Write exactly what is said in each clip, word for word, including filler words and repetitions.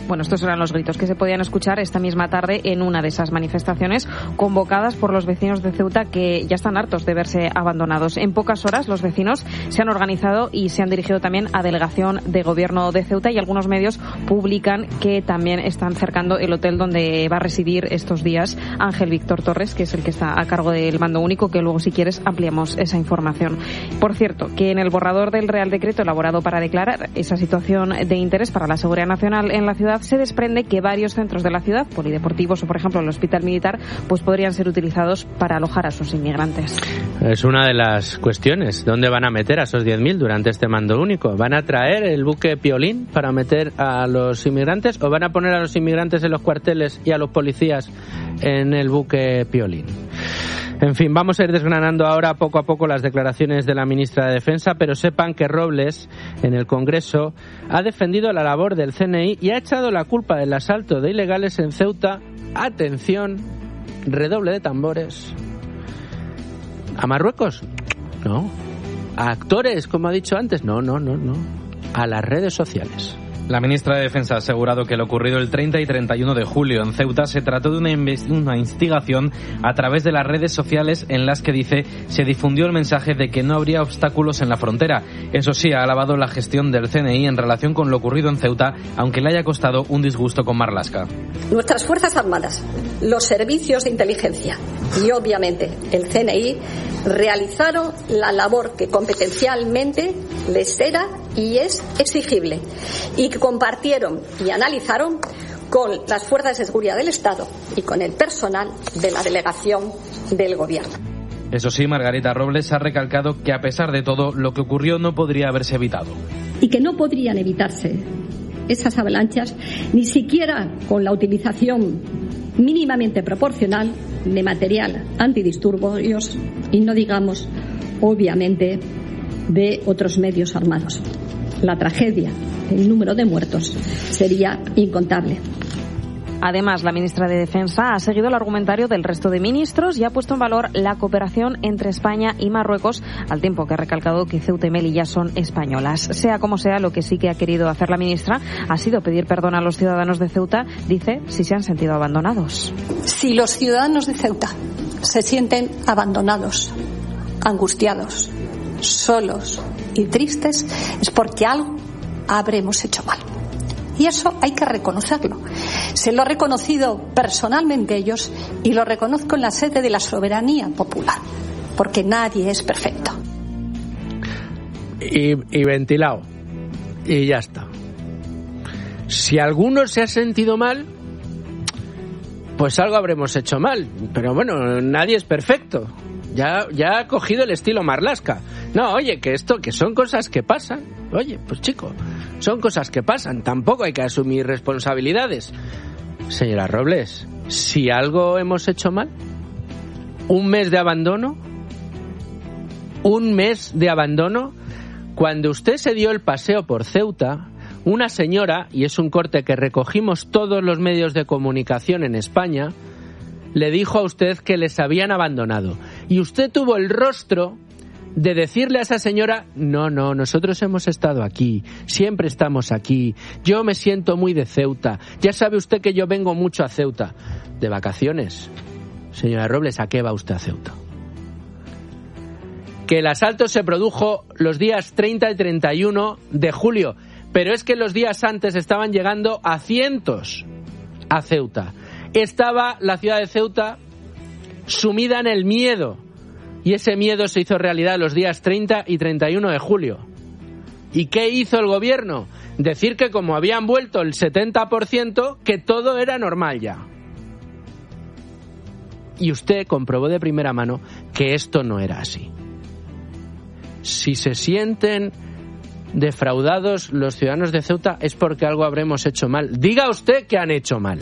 Bueno, estos eran los gritos que se podían escuchar esta misma tarde en una de esas manifestaciones convocadas por los vecinos de Ceuta, que ya están hartos de verse abandonados. En pocas horas los vecinos se han organizado y se han dirigido también a delegación de gobierno de Ceuta, y algunos medios publican que también están cercando el hotel donde va a residir estos días Ángel Víctor Torres, que es el que está a cargo del mando único, que luego, si quieres, ampliamos esa información. Por cierto, que en el borrador del Real Decreto elaborado para declarar esa situación de interés para la seguridad nacional en la ciudad se desprende que varios centros de la ciudad, polideportivos o, por ejemplo, el Hospital Militar, pues podrían ser utilizados para alojar a sus inmigrantes. Es una de las cuestiones. ¿Dónde van a meter a esos diez mil durante este mando único? ¿Van a traer el buque Piolín para meter a los inmigrantes, o van a poner a los inmigrantes en los cuarteles y a los policías en el buque Piolín? En fin, vamos a ir desgranando ahora poco a poco las declaraciones de la ministra de Defensa, pero sepan que Robles, en el Congreso, ha defendido la labor del C N I y ha echado la culpa del asalto de ilegales en Ceuta. Atención, redoble de tambores. ¿A Marruecos? No. ¿A actores, como ha dicho antes? No, no, no, no. A las redes sociales. La ministra de Defensa ha asegurado que lo ocurrido el treinta y treinta y uno de julio en Ceuta se trató de una, invest- una instigación a través de las redes sociales, en las que, dice, se difundió el mensaje de que no habría obstáculos en la frontera. Eso sí, ha alabado la gestión del C N I en relación con lo ocurrido en Ceuta, aunque le haya costado un disgusto con Marlaska. Nuestras Fuerzas Armadas, los servicios de inteligencia y, obviamente, el C N I realizaron la labor que competencialmente les era y es exigible, y que compartieron y analizaron con las fuerzas de seguridad del Estado y con el personal de la delegación del Gobierno. Eso sí, Margarita Robles ha recalcado que, a pesar de todo, lo que ocurrió no podría haberse evitado. Y que no podrían evitarse esas avalanchas ni siquiera con la utilización mínimamente proporcional de material antidisturbios, y no digamos, obviamente, de otros medios armados. La tragedia, el número de muertos, sería incontable. Además, la ministra de Defensa ha seguido el argumentario del resto de ministros y ha puesto en valor la cooperación entre España y Marruecos, al tiempo que ha recalcado que Ceuta y Melilla son españolas. Sea como sea, lo que sí que ha querido hacer la ministra ha sido pedir perdón a los ciudadanos de Ceuta, dice, si se han sentido abandonados. Si los ciudadanos de Ceuta se sienten abandonados, angustiados, solos y tristes, es porque algo habremos hecho mal. Y eso hay que reconocerlo. Se lo he reconocido personalmente ellos y lo reconozco en la sede de la soberanía popular, porque nadie es perfecto. Y, y ventilado. Y ya está. Si alguno se ha sentido mal, pues algo habremos hecho mal. Pero bueno, nadie es perfecto. Ya, ya ha cogido el estilo Marlaska. No, oye, que esto, que son cosas que pasan. Oye, pues chico, son cosas que pasan. Tampoco hay que asumir responsabilidades. Señora Robles, si algo hemos hecho mal, un mes de abandono, un mes de abandono, cuando usted se dio el paseo por Ceuta, una señora, y es un corte que recogimos todos los medios de comunicación en España, le dijo a usted que les habían abandonado. Y usted tuvo el rostro de decirle a esa señora, no, no, nosotros hemos estado aquí, siempre estamos aquí, yo me siento muy de Ceuta, ya sabe usted que yo vengo mucho a Ceuta. De vacaciones. Señora Robles, ¿a qué va usted a Ceuta? Que el asalto se produjo los días treinta y treinta y uno de julio, pero es que los días antes estaban llegando a cientos a Ceuta. Estaba la ciudad de Ceuta sumida en el miedo, y ese miedo se hizo realidad los días treinta y treinta y uno de julio. ¿Y qué hizo el gobierno? Decir que como habían vuelto el setenta por ciento, que todo era normal ya. Y usted comprobó de primera mano que esto no era así. Si se sienten defraudados los ciudadanos de Ceuta, es porque algo habremos hecho mal. Diga usted que han hecho mal.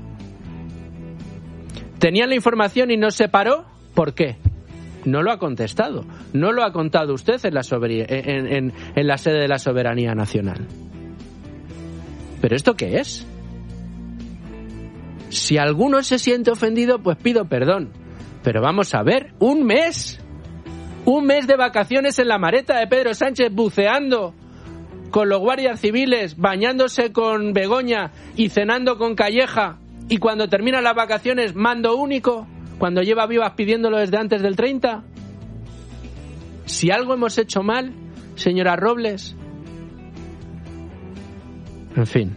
¿Tenían la información y no se paró? ¿Por qué? No lo ha contestado. No lo ha contado usted en la, soberanía, en, en, en la sede de la soberanía nacional. ¿Pero esto qué es? Si alguno se siente ofendido, pues pido perdón. Pero vamos a ver, un mes. Un mes de vacaciones en la Mareta de Pedro Sánchez buceando con los guardias civiles, bañándose con Begoña y cenando con Calleja, y cuando terminan las vacaciones, mando único, cuando lleva vivas pidiéndolo desde antes del treinta. Si algo hemos hecho mal, señora Robles. En fin.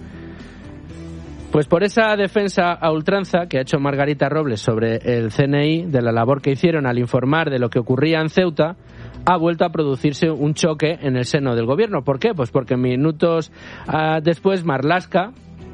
Pues por esa defensa a ultranza que ha hecho Margarita Robles sobre el C N I, de la labor que hicieron al informar de lo que ocurría en Ceuta, ha vuelto a producirse un choque en el seno del gobierno. ¿Por qué? Pues porque minutos uh, después Marlaska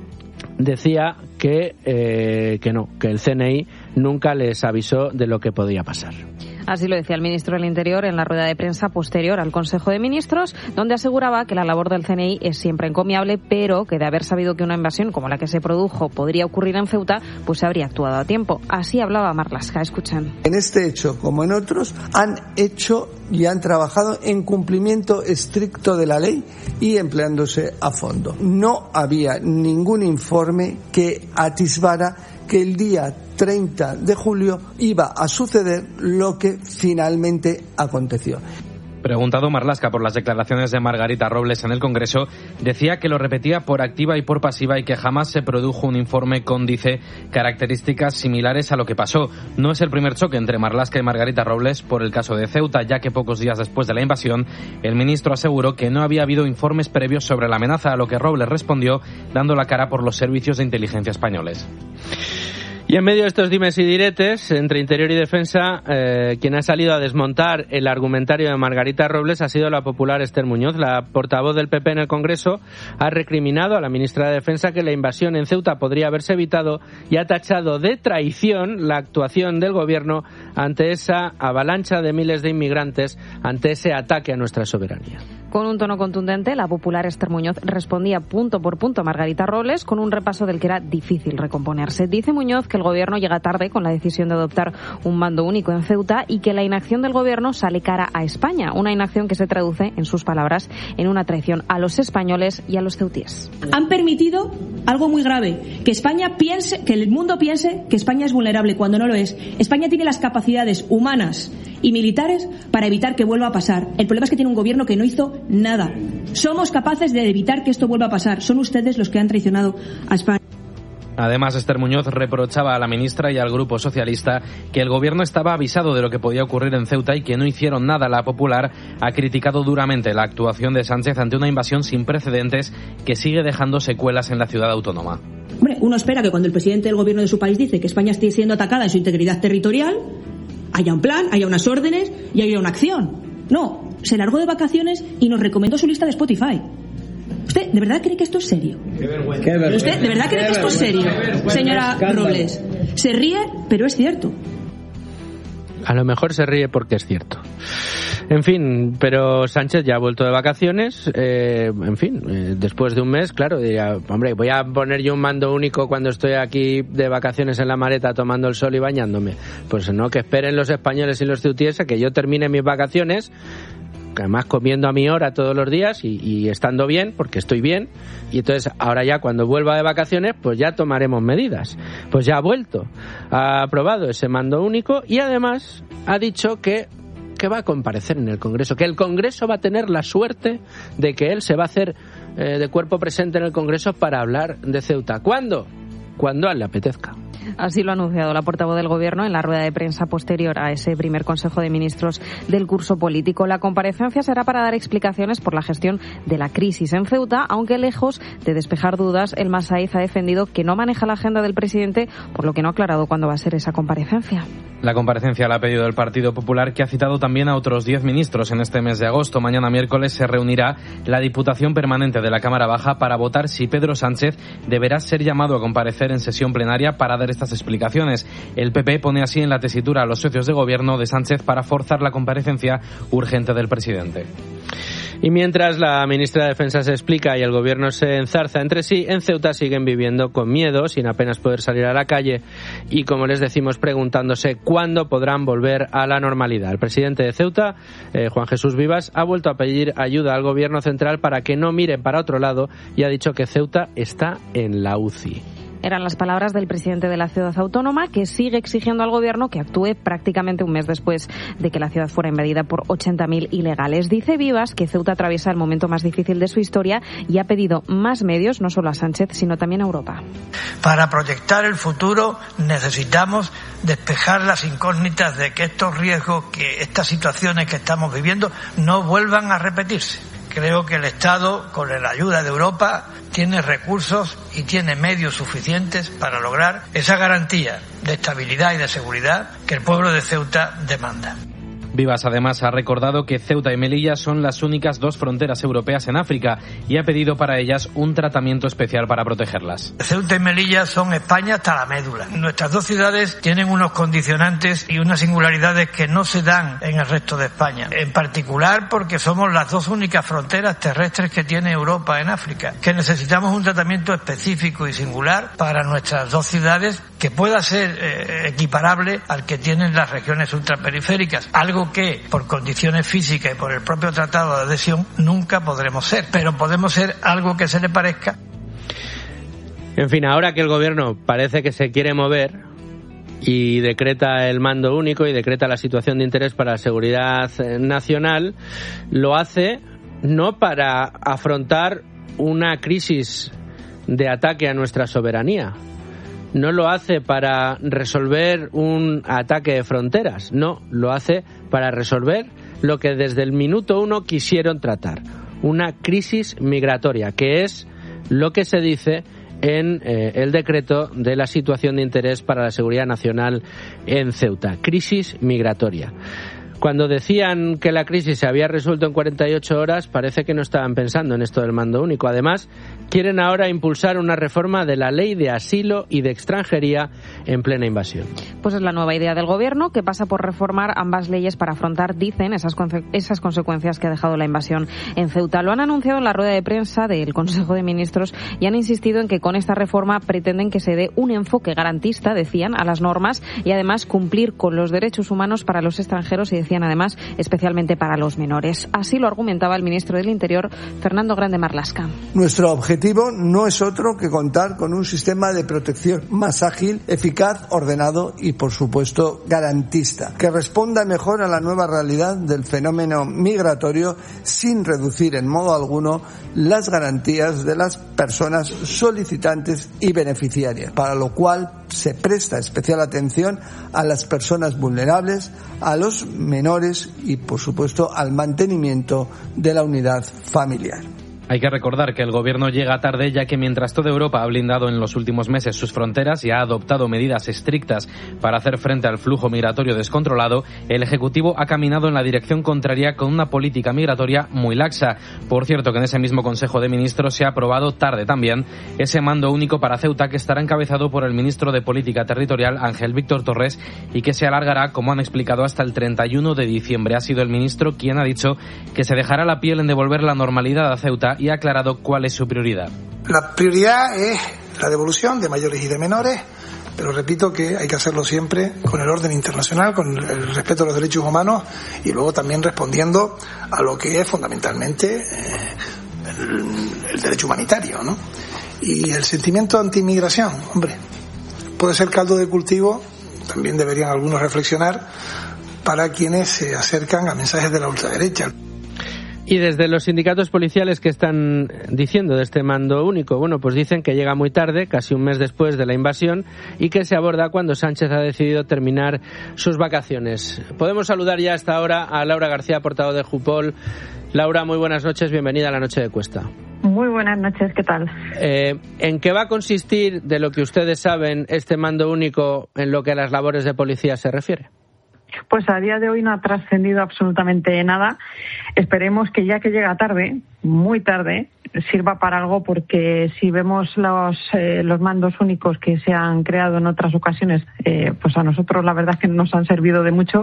decía que, eh, que no, que el C N I nunca les avisó de lo que podía pasar. Así lo decía el ministro del Interior en la rueda de prensa posterior al Consejo de Ministros, donde aseguraba que la labor del C N I es siempre encomiable, pero que de haber sabido que una invasión como la que se produjo podría ocurrir en Ceuta, pues se habría actuado a tiempo. Así hablaba Marlaska. Escuchen. En este hecho, como en otros, han hecho y han trabajado en cumplimiento estricto de la ley y empleándose a fondo. No había ningún informe que atisbara que el día treinta de julio iba a suceder lo que finalmente aconteció. Preguntado Marlaska por las declaraciones de Margarita Robles en el Congreso, decía que lo repetía por activa y por pasiva y que jamás se produjo un informe con, dice, características similares a lo que pasó. No es el primer choque entre Marlaska y Margarita Robles por el caso de Ceuta, ya que pocos días después de la invasión, el ministro aseguró que no había habido informes previos sobre la amenaza, a lo que Robles respondió dando la cara por los servicios de inteligencia españoles. Y en medio de estos dimes y diretes, entre Interior y Defensa, eh, quien ha salido a desmontar el argumentario de Margarita Robles ha sido la popular Esther Muñoz. La portavoz del P P en el Congreso ha recriminado a la ministra de Defensa que la invasión en Ceuta podría haberse evitado y ha tachado de traición la actuación del Gobierno ante esa avalancha de miles de inmigrantes, ante ese ataque a nuestra soberanía. Con un tono contundente, la popular Esther Muñoz respondía punto por punto a Margarita Robles con un repaso del que era difícil recomponerse. Dice Muñoz que el Gobierno llega tarde con la decisión de adoptar un mando único en Ceuta y que la inacción del Gobierno sale cara a España, una inacción que se traduce, en sus palabras, en una traición a los españoles y a los ceutíes. Han permitido algo muy grave, que España piense, que el mundo piense que España es vulnerable cuando no lo es. España tiene las capacidades humanas y militares para evitar que vuelva a pasar. El problema es que tiene un Gobierno que no hizo nada. Somos capaces de evitar que esto vuelva a pasar. Son ustedes los que han traicionado a España. Además, Esther Muñoz reprochaba a la ministra y al Grupo Socialista que el Gobierno estaba avisado de lo que podía ocurrir en Ceuta y que no hicieron nada. La Popular ha criticado duramente la actuación de Sánchez ante una invasión sin precedentes que sigue dejando secuelas en la ciudad autónoma. Hombre, uno espera que cuando el presidente del Gobierno de su país dice que España esté siendo atacada en su integridad territorial, haya un plan, haya unas órdenes y haya una acción. No, se largó de vacaciones y nos recomendó su lista de Spotify. ¿Usted de verdad cree que esto es serio? Qué vergüenza. Qué vergüenza. ¿Usted de verdad cree que esto es serio, señora Robles? Se ríe, pero es cierto. A lo mejor se ríe porque es cierto. En fin, pero Sánchez ya ha vuelto de vacaciones. Eh, en fin, eh, después de un mes, claro, diría, hombre, voy a poner yo un mando único cuando estoy aquí de vacaciones en la Mareta tomando el sol y bañándome. Pues no, que esperen los españoles y los ceutíes a que yo termine mis vacaciones, además comiendo a mi hora todos los días y, y estando bien, porque estoy bien, y entonces ahora ya cuando vuelva de vacaciones pues ya tomaremos medidas. Pues ya ha vuelto, ha aprobado ese mando único y además ha dicho que, que va a comparecer en el Congreso, que el Congreso va a tener la suerte de que él se va a hacer eh, de cuerpo presente en el Congreso para hablar de Ceuta. ¿Cuándo? Cuando a él le apetezca. Así lo ha anunciado la portavoz del Gobierno en la rueda de prensa posterior a ese primer Consejo de Ministros del curso político. La comparecencia será para dar explicaciones por la gestión de la crisis en Ceuta, aunque lejos de despejar dudas, el Masaiz ha defendido que no maneja la agenda del presidente, por lo que no ha aclarado cuándo va a ser esa comparecencia. La comparecencia la ha pedido el Partido Popular, que ha citado también a otros diez ministros en este mes de agosto. Mañana miércoles se reunirá la Diputación Permanente de la Cámara Baja para votar si Pedro Sánchez deberá ser llamado a comparecer en sesión plenaria para dar estas explicaciones. El P P pone así en la tesitura a los socios de gobierno de Sánchez para forzar la comparecencia urgente del presidente. Y mientras la ministra de Defensa se explica y el gobierno se enzarza entre sí, en Ceuta siguen viviendo con miedo, sin apenas poder salir a la calle y, como les decimos, preguntándose cuándo podrán volver a la normalidad. El presidente de Ceuta, eh, Juan Jesús Vivas, ha vuelto a pedir ayuda al gobierno central para que no miren para otro lado y ha dicho que Ceuta está en la U C I. Eran las palabras del presidente de la ciudad autónoma, que sigue exigiendo al gobierno que actúe prácticamente un mes después de que la ciudad fuera invadida por ochenta mil ilegales. Dice Vivas que Ceuta atraviesa el momento más difícil de su historia y ha pedido más medios, no solo a Sánchez, sino también a Europa. Para proyectar el futuro necesitamos despejar las incógnitas de que estos riesgos, que estas situaciones que estamos viviendo no vuelvan a repetirse. Creo que el Estado, con la ayuda de Europa, tiene recursos y tiene medios suficientes para lograr esa garantía de estabilidad y de seguridad que el pueblo de Ceuta demanda. Vivas además ha recordado que Ceuta y Melilla son las únicas dos fronteras europeas en África y ha pedido para ellas un tratamiento especial para protegerlas. Ceuta y Melilla son España hasta la médula. Nuestras dos ciudades tienen unos condicionantes y unas singularidades que no se dan en el resto de España. En particular porque somos las dos únicas fronteras terrestres que tiene Europa en África, que necesitamos un tratamiento específico y singular para nuestras dos ciudades que pueda ser eh, equiparable al que tienen las regiones ultraperiféricas, algo que por condiciones físicas y por el propio tratado de adhesión nunca podremos ser, pero podemos ser algo que se le parezca. En fin, ahora que el gobierno parece que se quiere mover y decreta el mando único y decreta la situación de interés para la seguridad nacional, lo hace no para afrontar una crisis de ataque a nuestra soberanía, no lo hace para resolver un ataque de fronteras, no, lo hace para resolver lo que desde el minuto uno quisieron tratar, una crisis migratoria, que es lo que se dice en eh, el decreto de la situación de interés para la seguridad nacional en Ceuta, crisis migratoria. Cuando decían que la crisis se había resuelto en cuarenta y ocho horas, parece que no estaban pensando en esto del mando único. Además, quieren ahora impulsar una reforma de la ley de asilo y de extranjería en plena invasión. Pues es la nueva idea del gobierno, que pasa por reformar ambas leyes para afrontar, dicen, esas, conse- esas consecuencias que ha dejado la invasión en Ceuta. Lo han anunciado en la rueda de prensa del Consejo de Ministros y han insistido en que con esta reforma pretenden que se dé un enfoque garantista, decían, a las normas y además cumplir con los derechos humanos para los extranjeros y decían además especialmente para los menores. Así lo argumentaba el ministro del Interior, Fernando Grande Marlaska. Nuestro objetivo no es otro que contar con un sistema de protección más ágil, eficaz, ordenado y, por supuesto, garantista, que responda mejor a la nueva realidad del fenómeno migratorio sin reducir en modo alguno las garantías de las personas solicitantes y beneficiarias, para lo cual se presta especial atención a las personas vulnerables, a los menores y, por supuesto, al mantenimiento de la unidad familiar. Hay que recordar que el gobierno llega tarde, ya que mientras toda Europa ha blindado en los últimos meses sus fronteras y ha adoptado medidas estrictas para hacer frente al flujo migratorio descontrolado, el Ejecutivo ha caminado en la dirección contraria con una política migratoria muy laxa. Por cierto, que en ese mismo Consejo de Ministros se ha aprobado tarde también ese mando único para Ceuta, que estará encabezado por el ministro de Política Territorial, Ángel Víctor Torres, y que se alargará, como han explicado, hasta el treinta y uno de diciembre. Ha sido el ministro quien ha dicho que se dejará la piel en devolver la normalidad a Ceuta y ha aclarado cuál es su prioridad. La prioridad es la devolución de mayores y de menores, pero repito que hay que hacerlo siempre con el orden internacional, con el respeto a los derechos humanos y luego también respondiendo a lo que es fundamentalmente eh, el, el derecho humanitario, ¿no? Y el sentimiento anti-inmigración, hombre, puede ser caldo de cultivo, también deberían algunos reflexionar, para quienes se acercan a mensajes de la ultraderecha. Y desde los sindicatos policiales, ¿qué están diciendo de este mando único? Bueno, pues dicen que llega muy tarde, casi un mes después de la invasión, y que se aborda cuando Sánchez ha decidido terminar sus vacaciones. Podemos saludar ya hasta ahora a Laura García, portavoz de Jupol. Laura, muy buenas noches, bienvenida a la Noche de Cuesta. Muy buenas noches, ¿qué tal? Eh, ¿En qué va a consistir, de lo que ustedes saben, este mando único en lo que a las labores de policía se refiere? Pues a día de hoy no ha trascendido absolutamente nada. Esperemos que ya que llega tarde, muy tarde, sirva para algo, porque si vemos los eh, los mandos únicos que se han creado en otras ocasiones, eh, pues a nosotros la verdad es que no nos han servido de mucho,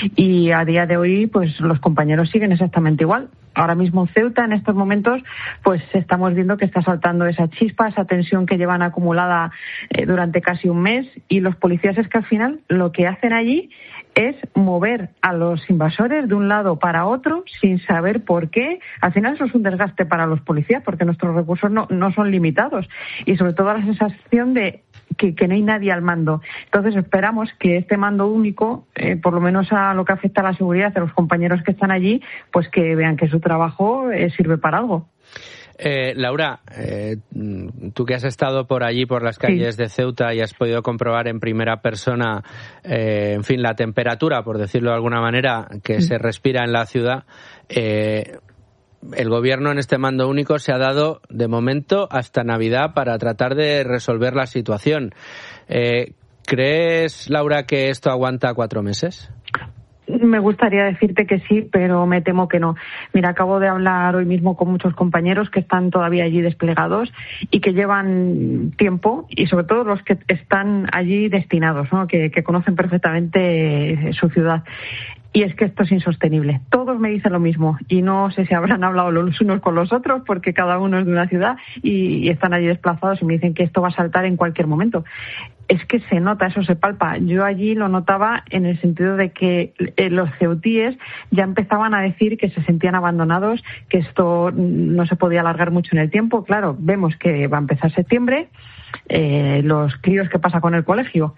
y a día de hoy pues los compañeros siguen exactamente igual. Ahora mismo Ceuta, en estos momentos, pues estamos viendo que está saltando esa chispa, esa tensión que llevan acumulada eh, durante casi un mes, y los policías es que al final lo que hacen allí es mover a los invasores de un lado para otro sin saber por qué. Al final eso es un desgaste para los policías porque nuestros recursos no, no son limitados y sobre todo la sensación de que, que no hay nadie al mando. Entonces esperamos que este mando único, eh, por lo menos a lo que afecta a la seguridad de los compañeros que están allí, pues que vean que su trabajo eh, sirve para algo. Eh, Laura, eh, tú que has estado por allí, por las calles sí. de Ceuta y has podido comprobar en primera persona, eh, en fin, la temperatura, por decirlo de alguna manera, que sí. se respira en la ciudad, eh, el gobierno en este mando único se ha dado, de momento, hasta Navidad para tratar de resolver la situación. Eh, ¿Crees, Laura, que esto aguanta cuatro meses? Me gustaría decirte que sí, pero me temo que no. Mira, acabo de hablar hoy mismo con muchos compañeros que están todavía allí desplegados y que llevan tiempo, y sobre todo los que están allí destinados, ¿no? que, que conocen perfectamente su ciudad. Y es que esto es insostenible. Todos me dicen lo mismo y no sé si habrán hablado los unos con los otros porque cada uno es de una ciudad y, y están allí desplazados y me dicen que esto va a saltar en cualquier momento. Es que se nota, eso se palpa. Yo allí lo notaba en el sentido de que eh, los ceutíes ya empezaban a decir que se sentían abandonados, que esto no se podía alargar mucho en el tiempo. Claro, vemos que va a empezar septiembre, eh, los críos, ¿qué pasa con el colegio?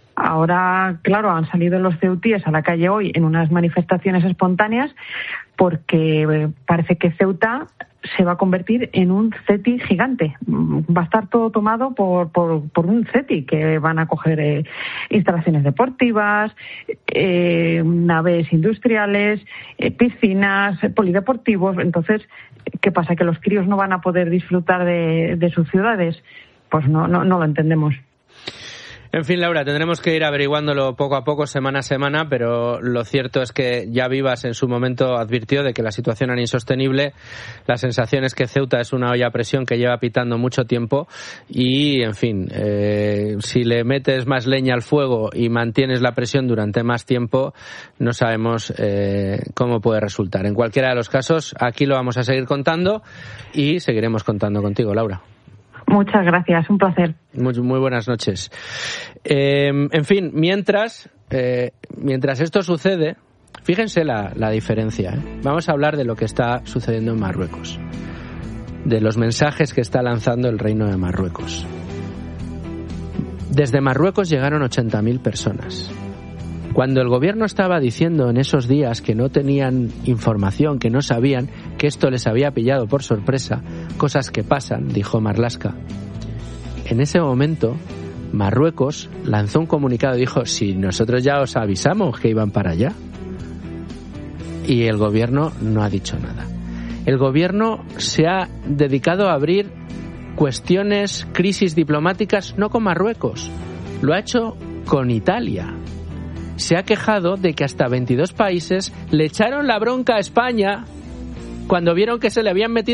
Ahora, claro, han salido los ceutíes a la calle hoy en unas manifestaciones espontáneas porque parece que Ceuta se va a convertir en un CETI gigante. Va a estar todo tomado por, por, por un CETI, que van a coger eh, instalaciones deportivas, eh, naves industriales, eh, piscinas, eh, polideportivos. Entonces, ¿qué pasa? ¿Que los críos no van a poder disfrutar de, de sus ciudades? Pues no, no, no lo entendemos. En fin, Laura, tendremos que ir averiguándolo poco a poco, semana a semana, pero lo cierto es que ya Vivas en su momento advirtió de que la situación era insostenible. La sensación es que Ceuta es una olla a presión que lleva pitando mucho tiempo y, en fin, eh, si le metes más leña al fuego y mantienes la presión durante más tiempo, no sabemos eh, cómo puede resultar. En cualquiera de los casos, aquí lo vamos a seguir contando y seguiremos contando contigo, Laura. Muchas gracias, un placer. Muy, muy buenas noches. Eh, en fin, mientras, eh, mientras esto sucede, fíjense la, la diferencia, ¿eh? Vamos a hablar de lo que está sucediendo en Marruecos, de los mensajes que está lanzando el Reino de Marruecos. Desde Marruecos llegaron ochenta mil personas. Cuando el gobierno estaba diciendo en esos días que no tenían información, que no sabían, que esto les había pillado por sorpresa, cosas que pasan, dijo Marlaska. En ese momento, Marruecos lanzó un comunicado y dijo, si nosotros ya os avisamos que iban para allá. Y el gobierno no ha dicho nada. El gobierno se ha dedicado a abrir cuestiones, crisis diplomáticas, no con Marruecos, lo ha hecho con Italia. Se ha quejado de que hasta veintidós países le echaron la bronca a España cuando vieron que se le habían metido